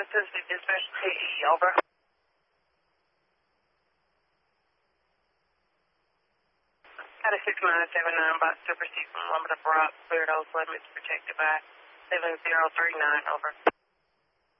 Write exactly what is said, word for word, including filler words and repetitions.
Pacific Dispatch T E, over. Got a six nine seven nine box to proceed from Lumber to Brock, cleared those limits protected by seven zero three nine, over.